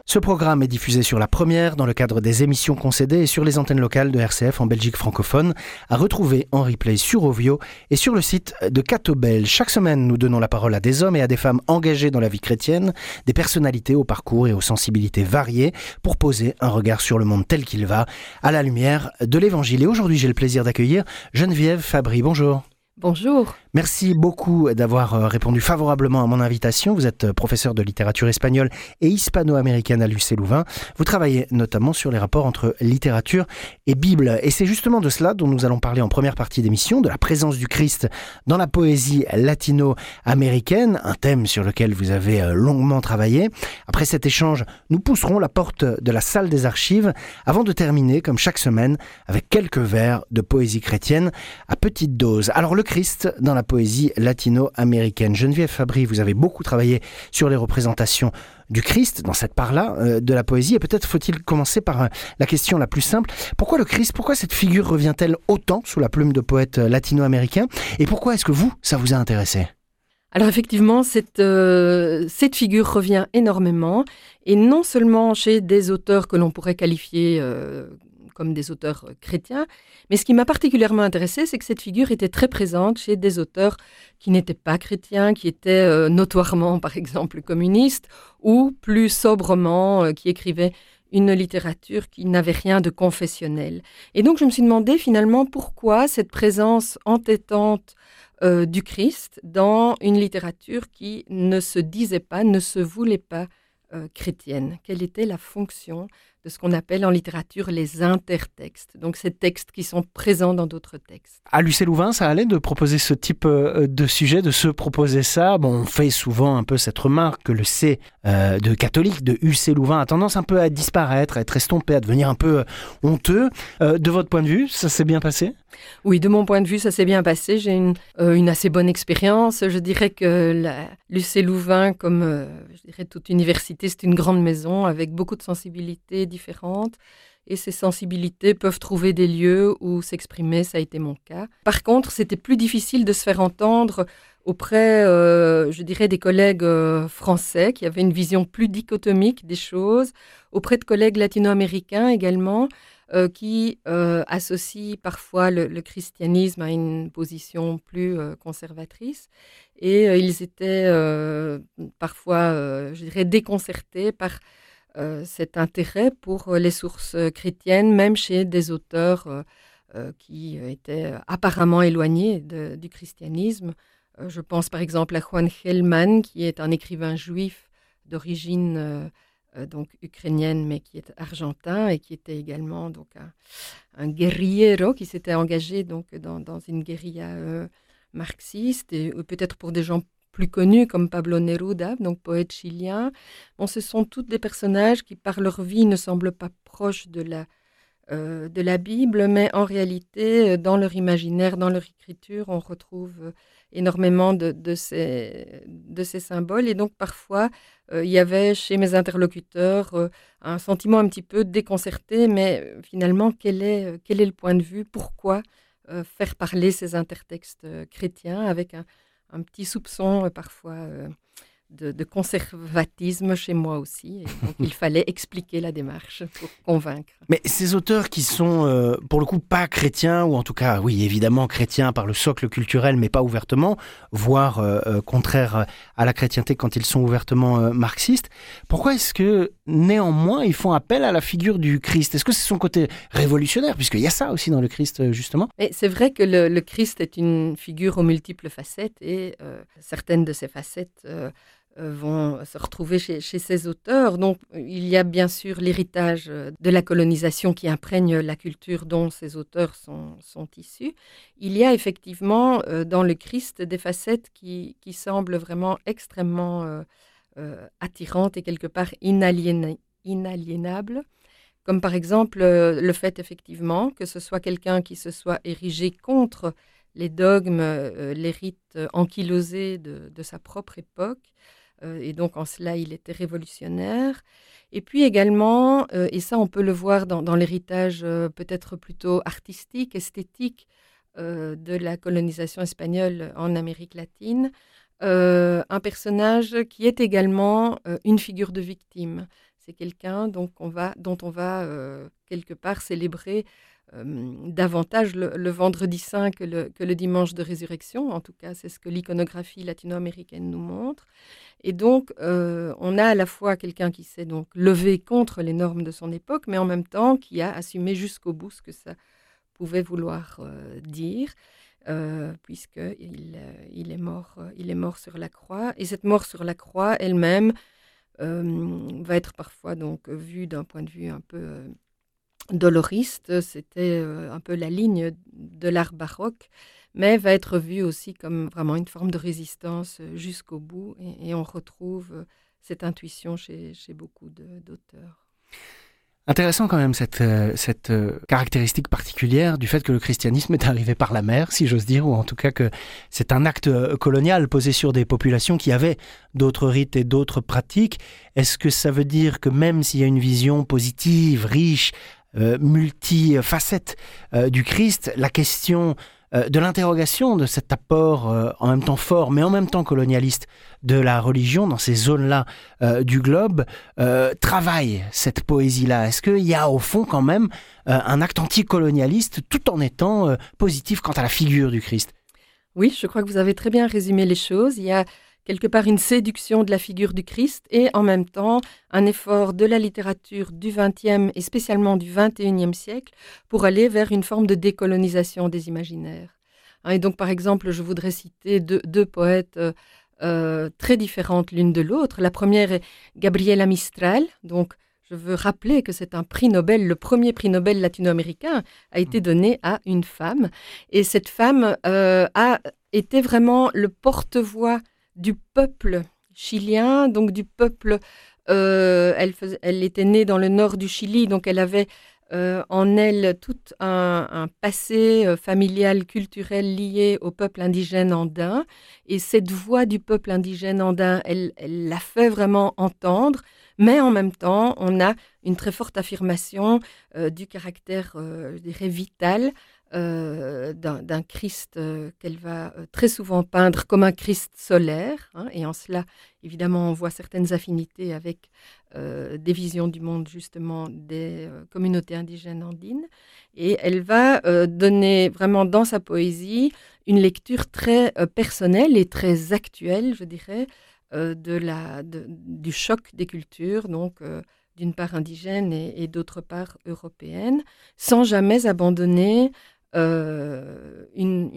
Ce programme est diffusé sur La Première dans le cadre des émissions concédées et sur les antennes locales de RCF en Belgique francophone, à retrouver en replay sur Ovio et sur le site de Catobel. Chaque semaine, nous donnons la parole à des hommes et à des femmes engagés dans la vie chrétienne, des personnalités au parcours et aux sensibilités variées pour poser un regard sur le monde tel qu'il va, à la lumière de l'Évangile. Et aujourd'hui, j'ai le plaisir d'accueillir Geneviève Fabry. Bonjour. Bonjour. Merci beaucoup d'avoir répondu favorablement à mon invitation. Vous êtes professeur de littérature espagnole et hispano-américaine à l'UC Louvain. Vous travaillez notamment sur les rapports entre littérature et Bible. Et c'est justement de cela dont nous allons parler en première partie d'émission, de la présence du Christ dans la poésie latino-américaine, un thème sur lequel vous avez longuement travaillé. Après cet échange, nous pousserons la porte de la salle des archives avant de terminer, comme chaque semaine, avec quelques vers de poésie chrétienne à petite dose. Alors le Christ dans la poésie latino-américaine. Geneviève Fabry, vous avez beaucoup travaillé sur les représentations du Christ dans cette part-là de la poésie. Et peut-être faut-il commencer par la question la plus simple. Pourquoi le Christ? Pourquoi cette figure revient-elle autant sous la plume de poètes latino-américains? Et pourquoi est-ce que ça vous a intéressé? Alors effectivement, cette figure revient énormément, et non seulement chez des auteurs que l'on pourrait qualifier comme des auteurs chrétiens, mais ce qui m'a particulièrement intéressée, c'est que cette figure était très présente chez des auteurs qui n'étaient pas chrétiens, qui étaient notoirement, par exemple, communistes, ou plus sobrement, qui écrivaient une littérature qui n'avait rien de confessionnel. Et donc je me suis demandé finalement pourquoi cette présence entêtante du Christ dans une littérature qui ne se disait pas, ne se voulait pas chrétienne. Quelle était la fonction de ce qu'on appelle en littérature les intertextes, donc ces textes qui sont présents dans d'autres textes. À l'UC Louvain, ça allait de proposer ce type de sujet, de se proposer ça. Bon, on fait souvent un peu cette remarque que le C de catholique, de UC Louvain, a tendance un peu à disparaître, à être estompé, à devenir un peu honteux. De votre point de vue, ça s'est bien passé ? Oui, de mon point de vue, ça s'est bien passé. J'ai une assez bonne expérience. Je dirais que l'UC Louvain, comme je dirais toute université, c'est une grande maison avec beaucoup de sensibilités différentes. Et ces sensibilités peuvent trouver des lieux où s'exprimer, ça a été mon cas. Par contre, c'était plus difficile de se faire entendre auprès, je dirais, des collègues français qui avaient une vision plus dichotomique des choses, auprès de collègues latino-américains également, qui associent parfois le christianisme à une position plus conservatrice. Et ils étaient parfois, je dirais, déconcertés par cet intérêt pour les sources chrétiennes, même chez des auteurs qui étaient apparemment éloignés du christianisme. Je pense par exemple à Juan Gelman, qui est un écrivain juif d'origine donc ukrainienne, mais qui est argentin et qui était également donc un guerriero qui s'était engagé donc dans une guérilla marxiste, et peut-être pour des gens plus connus comme Pablo Neruda, donc poète chilien. Bon, ce sont toutes des personnages qui, par leur vie, ne semblent pas proches de la Bible, mais en réalité, dans leur imaginaire, dans leur écriture, on retrouve énormément de ces symboles. Et donc, parfois, il y avait chez mes interlocuteurs un sentiment un petit peu déconcerté, mais finalement, quel est le point de vue? Pourquoi faire parler ces intertextes chrétiens avec un petit soupçon parfois de conservatisme chez moi aussi. Et donc, il fallait expliquer la démarche pour convaincre. Mais ces auteurs qui sont, pour le coup, pas chrétiens, ou en tout cas, oui, évidemment chrétiens par le socle culturel, mais pas ouvertement, voire contraires à la chrétienté quand ils sont ouvertement marxistes, pourquoi est-ce que, néanmoins, ils font appel à la figure du Christ? Est-ce que c'est son côté révolutionnaire, puisqu'il y a ça aussi dans le Christ, justement? Et c'est vrai que le Christ est une figure aux multiples facettes, et certaines de ces facettes vont se retrouver chez ces auteurs. Donc, il y a bien sûr l'héritage de la colonisation qui imprègne la culture dont ces auteurs sont issus. Il y a effectivement dans le Christ des facettes qui semblent vraiment extrêmement attirantes et quelque part inaliénables. Comme par exemple le fait effectivement que ce soit quelqu'un qui se soit érigé contre les dogmes, les rites ankylosés de sa propre époque. Et donc, en cela, il était révolutionnaire. Et puis également, et ça, on peut le voir dans l'héritage peut-être plutôt artistique, esthétique de la colonisation espagnole en Amérique latine, un personnage qui est également une figure de victime. C'est quelqu'un dont on va quelque part célébrer davantage le vendredi saint que le dimanche de résurrection. En tout cas, c'est ce que l'iconographie latino-américaine nous montre. Et donc, on a à la fois quelqu'un qui s'est donc levé contre les normes de son époque, mais en même temps qui a assumé jusqu'au bout ce que ça pouvait vouloir dire, puisqu'il il est mort sur la croix. Et cette mort sur la croix elle-même va être parfois donc vue d'un point de vue un peu doloriste. C'était un peu la ligne de l'art baroque, mais va être vue aussi comme vraiment une forme de résistance jusqu'au bout. Et on retrouve cette intuition chez beaucoup d'auteurs. Intéressant quand même cette caractéristique particulière du fait que le christianisme est arrivé par la mer, si j'ose dire, ou en tout cas que c'est un acte colonial posé sur des populations qui avaient d'autres rites et d'autres pratiques. Est-ce que ça veut dire que même s'il y a une vision positive, riche, multifacette du Christ, la question de l'interrogation de cet apport en même temps fort, mais en même temps colonialiste de la religion dans ces zones-là du globe, travaille cette poésie-là? Est-ce qu'il y a au fond quand même un acte anticolonialiste tout en étant positif quant à la figure du Christ? Oui, je crois que vous avez très bien résumé les choses. Il y a quelque part une séduction de la figure du Christ et en même temps un effort de la littérature du XXe et spécialement du XXIe siècle pour aller vers une forme de décolonisation des imaginaires. Et donc, par exemple, je voudrais citer deux poètes très différentes l'une de l'autre. La première est Gabriela Mistral. Donc, je veux rappeler que c'est un prix Nobel, le premier prix Nobel latino-américain a été donné à une femme. Et cette femme a été vraiment le porte-voix du peuple chilien, donc du peuple, elle était née dans le nord du Chili, donc elle avait en elle tout un passé familial, culturel lié au peuple indigène andin. Et cette voix du peuple indigène andin, elle l'a fait vraiment entendre, mais en même temps, on a une très forte affirmation du caractère, je dirais, vital d'un Christ qu'elle va très souvent peindre comme un Christ solaire. Et en cela, évidemment, on voit certaines affinités avec des visions du monde, justement, des communautés indigènes andines. Et elle va donner vraiment dans sa poésie une lecture très personnelle et très actuelle, je dirais, du choc des cultures, donc d'une part indigène et d'autre part européenne, sans jamais abandonner une